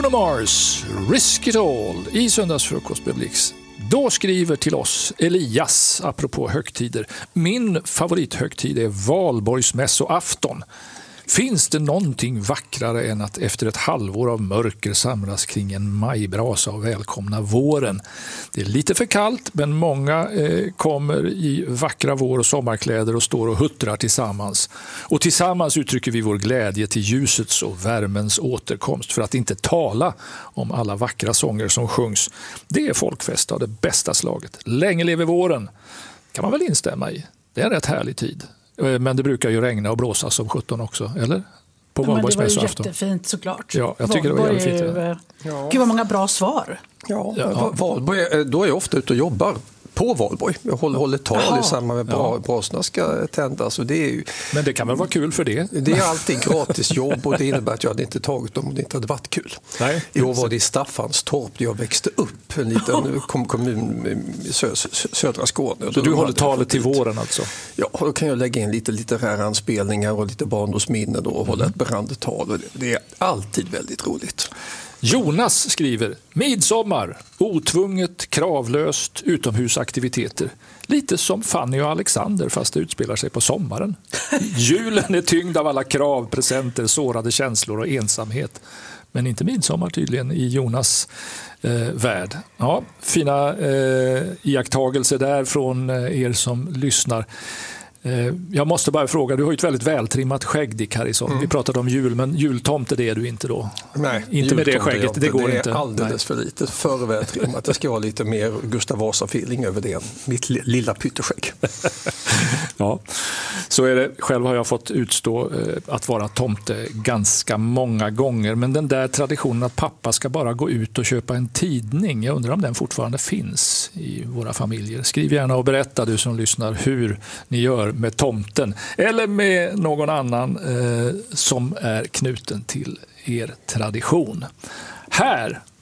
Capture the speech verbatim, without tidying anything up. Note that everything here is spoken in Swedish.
Bruno Mars, Risk It All i Söndagsfrukost med Blix. Då skriver till oss Elias, apropå högtider. Min favorithögtid är valborgsmässoafton. Finns det någonting vackrare än att efter ett halvår av mörker samlas kring en majbrasa och välkomna våren? Det är lite för kallt, men många eh, kommer i vackra vår- och sommarkläder och står och huttrar tillsammans. Och tillsammans uttrycker vi vår glädje till ljusets och värmens återkomst, för att inte tala om alla vackra sånger som sjungs. Det är folkfest av det bästa slaget. Länge lever våren, kan man väl instämma i. Det är en rätt härlig tid. Men det brukar ju regna och blåsa som sjutton också, eller? På ja, men det var ju jättefint jättefint såklart. Ja, jag tycker Valborg det var jävligt fint. Ju, ja. Gud vad många bra svar. Ja, ja. Valborg, då är jag ofta ute och jobbar på valborg. Jag håller, håller tal Jaha. i samband med bra, ja. brasorna ska tändas. Och det är ju, men det kan väl vara kul för det? Det är alltid gratis jobb och det innebär att jag hade inte tagit dem om det inte hade varit kul. Nej. I år var det i Staffanstorp där jag växte upp, en liten kommun i sö, södra Skåne. Så du håller talet till våren alltså? Ja, då kan jag lägga in lite litterära anspelningar och lite barndomsminnen och hålla ett brandtal. Det är alltid väldigt roligt. Jonas skriver: midsommar, otvunget, kravlöst, utomhusaktiviteter. Lite som Fanny och Alexander, fast det utspelar sig på sommaren. Julen är tyngd av alla krav, presenter, sårade känslor och ensamhet. Men inte midsommar tydligen i Jonas eh, värld. Ja, fina eh, iakttagelser där från eh, er som lyssnar. Jag måste bara fråga, du har ju ett väldigt vältrimmat skägg, Dick Harrison. Mm. Vi pratade om jul, men jultomte det är du inte då? Nej, inte med det skägget, det går det inte. Det är alldeles Nej. för lite, för vältrimmat. Det ska vara lite mer Gustav Vasa-feeling över det, mitt lilla pytteskägg. Ja, så är det. Själv har jag fått utstå att vara tomte ganska många gånger, men den där traditionen att pappa ska bara gå ut och köpa en tidning, jag undrar om den fortfarande finns i våra familjer. Skriv gärna och berätta, du som lyssnar, hur ni gör med tomten eller med någon annan eh, som är knuten till er tradition. Här